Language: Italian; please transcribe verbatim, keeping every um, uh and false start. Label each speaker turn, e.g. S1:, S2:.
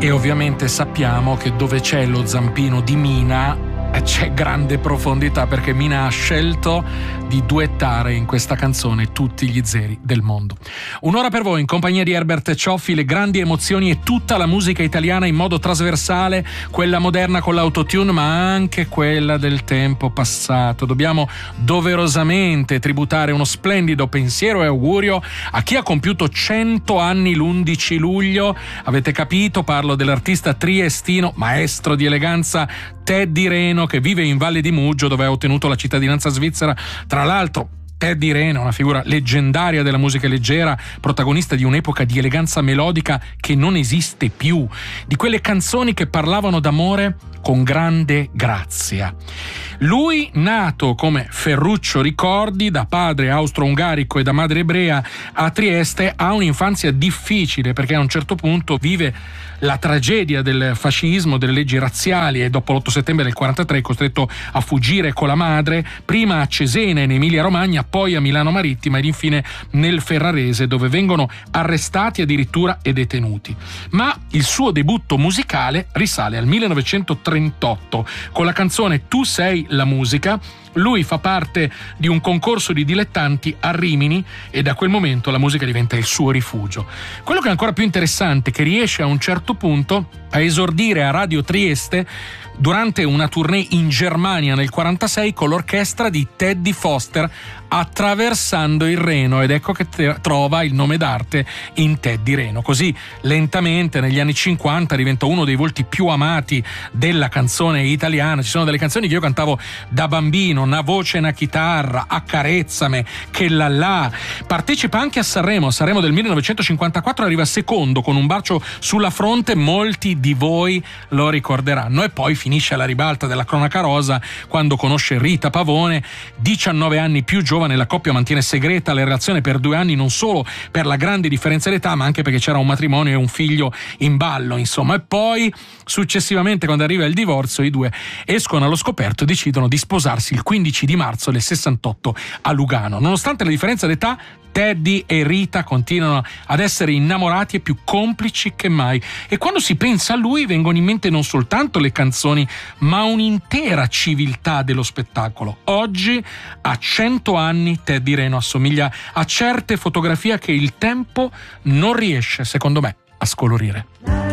S1: E ovviamente sappiamo che dove c'è lo zampino di Mina c'è grande profondità, perché Mina ha scelto di duettare in questa canzone tutti gli zeri del mondo. Un'ora per voi in compagnia di Herbert Cioffi, le grandi emozioni e tutta la musica italiana in modo trasversale, quella moderna con l'autotune ma anche quella del tempo passato. Dobbiamo doverosamente tributare uno splendido pensiero e augurio a chi ha compiuto cento anni l'undici luglio. Avete capito, parlo dell'artista triestino, maestro di eleganza Teddy Reno, che vive in Valle di Muggio, dove ha ottenuto la cittadinanza svizzera. Tra l'altro Teddy Reno, una figura leggendaria della musica leggera, protagonista di un'epoca di eleganza melodica che non esiste più, di quelle canzoni che parlavano d'amore con grande grazia. Lui, nato come Ferruccio Ricordi, da padre austro-ungarico e da madre ebrea a Trieste, ha un'infanzia difficile perché a un certo punto vive la tragedia del fascismo, delle leggi razziali, e dopo l'otto settembre del quarantatré è costretto a fuggire con la madre, prima a Cesena in Emilia Romagna, poi a Milano Marittima ed infine nel Ferrarese, dove vengono arrestati addirittura e detenuti. Ma il suo debutto musicale risale al millenovecentotrentotto con la canzone Tu sei la musica. Lui fa parte di un concorso di dilettanti a Rimini e da quel momento la musica diventa il suo rifugio. Quello che è ancora più interessante è che riesce a un certo punto a esordire a Radio Trieste durante una tournée in Germania nel quarantasei con l'orchestra di Teddy Foster, Attraversando il Reno, ed ecco che te- trova il nome d'arte in Teddy Reno. Così lentamente negli anni cinquanta diventa uno dei volti più amati della canzone italiana. Ci sono delle canzoni che io cantavo da bambino, Una voce, una chitarra, Accarezzame, Che la la. Partecipa anche a Sanremo, Sanremo del millenovecentocinquantaquattro, arriva secondo con Un bacio sulla fronte, molti di voi lo ricorderanno, e poi finisce alla ribalta della cronaca rosa quando conosce Rita Pavone, diciannove anni più giovane. La coppia mantiene segreta la relazione per due anni, non solo per la grande differenza d'età ma anche perché c'era un matrimonio e un figlio in ballo, insomma. E poi successivamente, quando arriva il divorzio, i due escono allo scoperto e decidono di sposarsi il quindici di marzo del sessantotto a Lugano. Nonostante la differenza d'età, Teddy e Rita continuano ad essere innamorati e più complici che mai, e quando si pensa a lui vengono in mente non soltanto le canzoni ma un'intera civiltà dello spettacolo. Oggi, a cento anni, Teddy Reno assomiglia a certe fotografie che il tempo non riesce, secondo me, a scolorire.